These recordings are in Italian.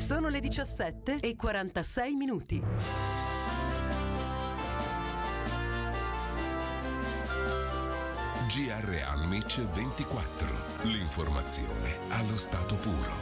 Sono le 17:46. GR Almic 24. L'informazione allo stato puro.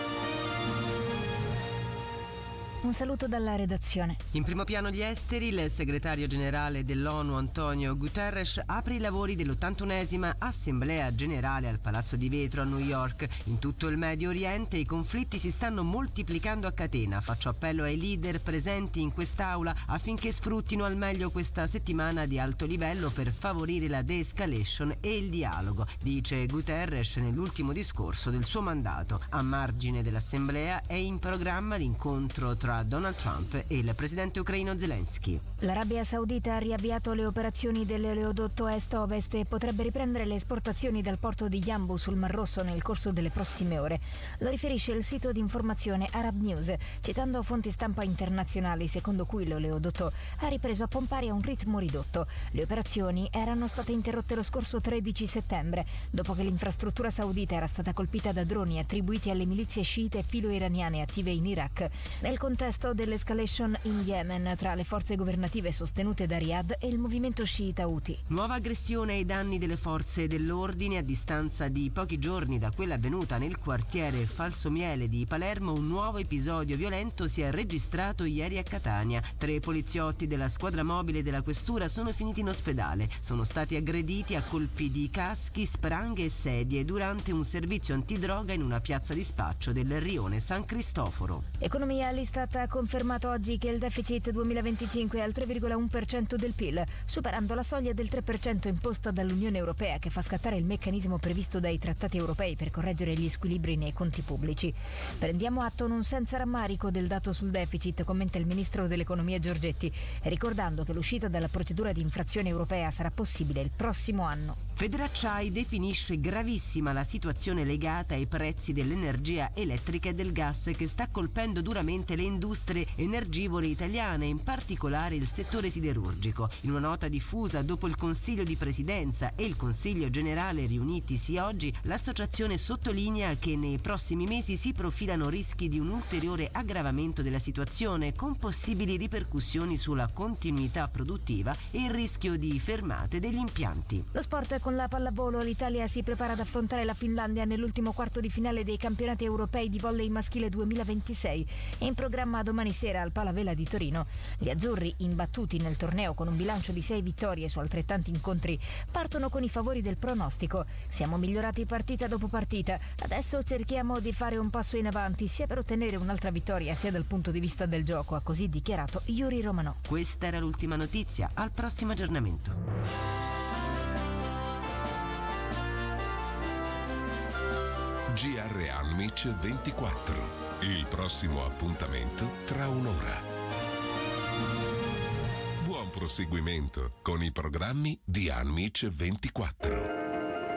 Un saluto dalla redazione. In primo piano gli esteri, il segretario generale dell'ONU Antonio Guterres apre i lavori dell'81esima Assemblea Generale al Palazzo di Vetro a New York. In tutto il Medio Oriente i conflitti si stanno moltiplicando a catena. Faccio appello ai leader presenti in quest'aula affinché sfruttino al meglio questa settimana di alto livello per favorire la de-escalation e il dialogo, dice Guterres nell'ultimo discorso del suo mandato. A margine dell'Assemblea è in programma l'incontro tra Donald Trump e il presidente ucraino Zelensky. L'Arabia Saudita ha riavviato le operazioni dell'oleodotto est-ovest e potrebbe riprendere le esportazioni dal porto di Yanbu sul Mar Rosso nel corso delle prossime ore. Lo riferisce il sito di informazione Arab News, citando fonti stampa internazionali secondo cui l'oleodotto ha ripreso a pompare a un ritmo ridotto. Le operazioni erano state interrotte lo scorso 13 settembre, dopo che l'infrastruttura saudita era stata colpita da droni attribuiti alle milizie sciite filo-iraniane attive in Iraq. Nel contesto dell'escalation in Yemen tra le forze governative sostenute da Riyadh e il movimento sciita Houthi. Nuova aggressione ai danni delle forze dell'ordine. A distanza di pochi giorni da quella avvenuta nel quartiere Falsomiele di Palermo, un nuovo episodio violento si è registrato ieri a Catania. 3 poliziotti della squadra mobile della questura sono finiti in ospedale. Sono stati aggrediti a colpi di caschi, spranghe e sedie durante un servizio antidroga in una piazza di spaccio del rione San Cristoforo. Economia. L'Istat ha confermato oggi che il deficit 2025 è al 3,1% del PIL, superando la soglia del 3% imposta dall'Unione Europea, che fa scattare il meccanismo previsto dai trattati europei per correggere gli squilibri nei conti pubblici. Prendiamo atto non senza rammarico del dato sul deficit, commenta il ministro dell'Economia Giorgetti, ricordando che l'uscita dalla procedura di infrazione europea sarà possibile il prossimo anno. Federacciai definisce gravissima la situazione legata ai prezzi dell'energia elettrica e del gas, che sta colpendo duramente le industrie energivore italiane, in particolare il settore siderurgico. In una nota diffusa dopo il Consiglio di Presidenza e il Consiglio Generale riunitisi oggi, l'associazione sottolinea che nei prossimi mesi si profilano rischi di un ulteriore aggravamento della situazione, con possibili ripercussioni sulla continuità produttiva e il rischio di fermate degli impianti. Lo sport con la pallavolo. L'Italia si prepara ad affrontare la Finlandia nell'ultimo quarto di finale dei campionati europei di volley maschile 2026. In programma domani sera al Palavela di Torino. Gli azzurri, imbattuti nel torneo con un bilancio di 6 vittorie su altrettanti incontri, partono con i favori del pronostico. Siamo migliorati partita dopo partita. Adesso cerchiamo di fare un passo in avanti, sia per ottenere un'altra vittoria, sia dal punto di vista del gioco, ha così dichiarato Yuri Romanò. Questa era l'ultima notizia. Al prossimo aggiornamento. GR Almic 24. Il prossimo appuntamento tra un'ora. Buon proseguimento con i programmi di Almic 24.